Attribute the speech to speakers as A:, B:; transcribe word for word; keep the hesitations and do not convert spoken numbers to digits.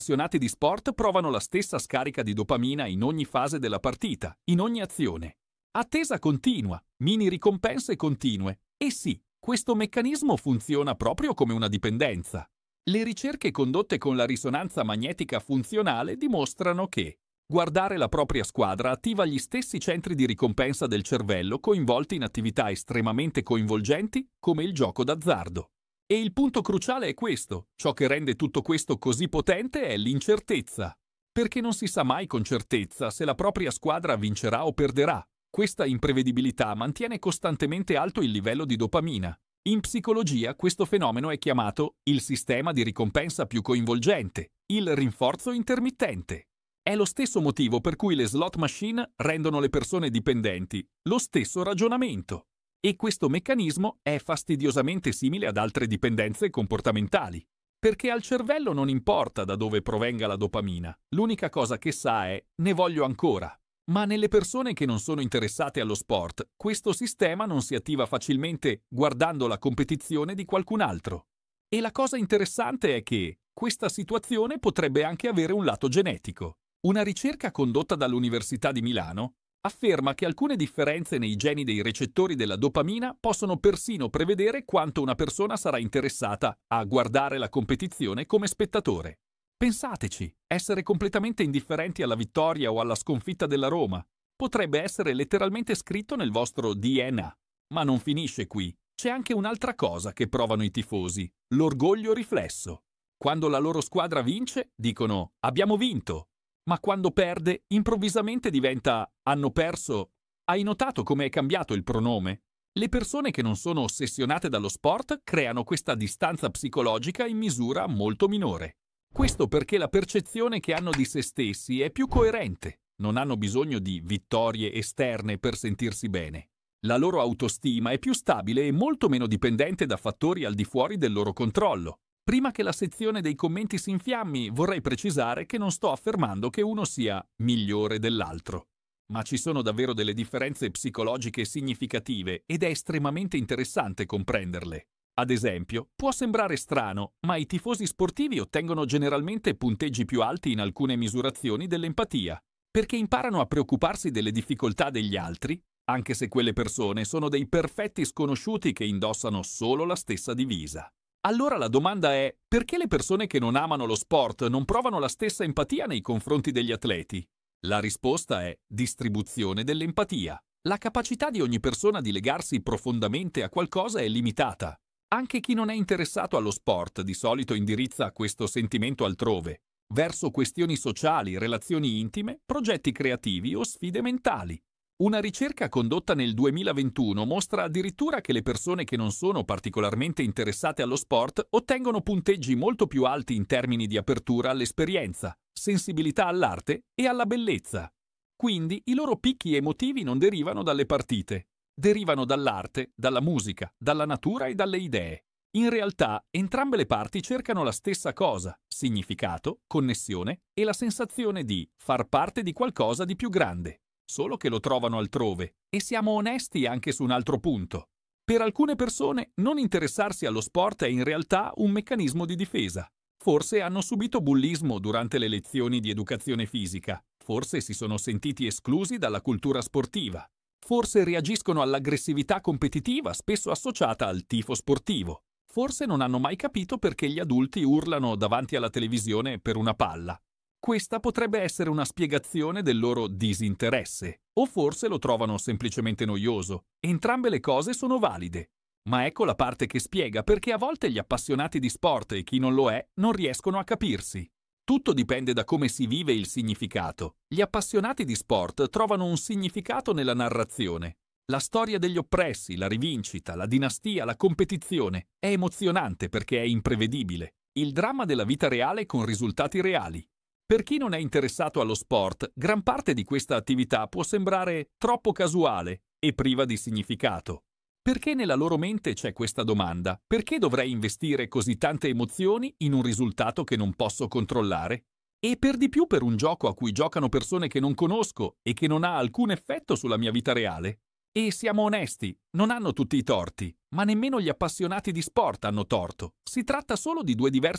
A: appassionati di sport provano la stessa scarica di dopamina in ogni fase della partita, in ogni azione. Attesa continua, mini ricompense continue. E sì, questo meccanismo funziona proprio come una dipendenza. Le ricerche condotte con la risonanza magnetica funzionale dimostrano che guardare la propria squadra attiva gli stessi centri di ricompensa del cervello coinvolti in attività estremamente coinvolgenti come il gioco d'azzardo. E il punto cruciale è questo: ciò che rende tutto questo così potente è l'incertezza. Perché non si sa mai con certezza se la propria squadra vincerà o perderà. Questa imprevedibilità mantiene costantemente alto il livello di dopamina. In psicologia questo fenomeno è chiamato il sistema di ricompensa più coinvolgente, il rinforzo intermittente. È lo stesso motivo per cui le slot machine rendono le persone dipendenti, lo stesso ragionamento. E questo meccanismo è fastidiosamente simile ad altre dipendenze comportamentali, perché al cervello non importa da dove provenga la dopamina, l'unica cosa che sa è «ne voglio ancora». Ma nelle persone che non sono interessate allo sport, questo sistema non si attiva facilmente guardando la competizione di qualcun altro. E la cosa interessante è che questa situazione potrebbe anche avere un lato genetico. Una ricerca condotta dall'Università di Milano afferma che alcune differenze nei geni dei recettori della dopamina possono persino prevedere quanto una persona sarà interessata a guardare la competizione come spettatore. Pensateci, essere completamente indifferenti alla vittoria o alla sconfitta della Roma potrebbe essere letteralmente scritto nel vostro D N A. Ma non finisce qui. C'è anche un'altra cosa che provano i tifosi: l'orgoglio riflesso. Quando la loro squadra vince, dicono «abbiamo vinto». Ma quando perde, improvvisamente diventa «hanno perso». Hai notato come è cambiato il pronome? Le persone che non sono ossessionate dallo sport creano questa distanza psicologica in misura molto minore. Questo perché la percezione che hanno di se stessi è più coerente. Non hanno bisogno di vittorie esterne per sentirsi bene. La loro autostima è più stabile e molto meno dipendente da fattori al di fuori del loro controllo. Prima che la sezione dei commenti si infiammi, vorrei precisare che non sto affermando che uno sia migliore dell'altro. Ma ci sono davvero delle differenze psicologiche significative ed è estremamente interessante comprenderle. Ad esempio, può sembrare strano, ma i tifosi sportivi ottengono generalmente punteggi più alti in alcune misurazioni dell'empatia, perché imparano a preoccuparsi delle difficoltà degli altri, anche se quelle persone sono dei perfetti sconosciuti che indossano solo la stessa divisa. Allora la domanda è: perché le persone che non amano lo sport non provano la stessa empatia nei confronti degli atleti? La risposta è distribuzione dell'empatia. La capacità di ogni persona di legarsi profondamente a qualcosa è limitata. Anche chi non è interessato allo sport di solito indirizza questo sentimento altrove, verso questioni sociali, relazioni intime, progetti creativi o sfide mentali. Una ricerca condotta nel duemilaventuno mostra addirittura che le persone che non sono particolarmente interessate allo sport ottengono punteggi molto più alti in termini di apertura all'esperienza, sensibilità all'arte e alla bellezza. Quindi i loro picchi emotivi non derivano dalle partite, derivano dall'arte, dalla musica, dalla natura e dalle idee. In realtà, entrambe le parti cercano la stessa cosa: significato, connessione e la sensazione di far parte di qualcosa di più grande. Solo che lo trovano altrove, e siamo onesti anche su un altro punto. Per alcune persone non interessarsi allo sport è in realtà un meccanismo di difesa. Forse hanno subito bullismo durante le lezioni di educazione fisica, forse si sono sentiti esclusi dalla cultura sportiva, forse reagiscono all'aggressività competitiva spesso associata al tifo sportivo, forse non hanno mai capito perché gli adulti urlano davanti alla televisione per una palla. Questa potrebbe essere una spiegazione del loro disinteresse, o forse lo trovano semplicemente noioso. Entrambe le cose sono valide. Ma ecco la parte che spiega perché a volte gli appassionati di sport e chi non lo è non riescono a capirsi. Tutto dipende da come si vive il significato. Gli appassionati di sport trovano un significato nella narrazione. La storia degli oppressi, la rivincita, la dinastia, la competizione è emozionante perché è imprevedibile. Il dramma della vita reale con risultati reali. Per chi non è interessato allo sport, gran parte di questa attività può sembrare troppo casuale e priva di significato. Perché nella loro mente c'è questa domanda: perché dovrei investire così tante emozioni in un risultato che non posso controllare? E per di più per un gioco a cui giocano persone che non conosco e che non ha alcun effetto sulla mia vita reale? E siamo onesti, non hanno tutti i torti, ma nemmeno gli appassionati di sport hanno torto. Si tratta solo di due diversi